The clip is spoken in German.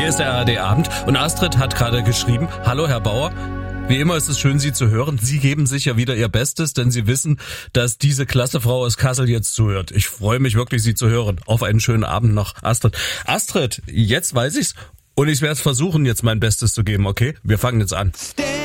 Hier ist der ARD-Abend und Astrid hat gerade geschrieben, hallo Herr Bauer, wie immer ist es schön, Sie zu hören. Sie geben sich ja wieder Ihr Bestes, denn Sie wissen, dass diese klasse Frau aus Kassel jetzt zuhört. Ich freue mich wirklich, Sie zu hören. Auf einen schönen Abend noch, Astrid. Astrid, jetzt weiß ich's und ich werde versuchen, jetzt mein Bestes zu geben, okay? Wir fangen jetzt an.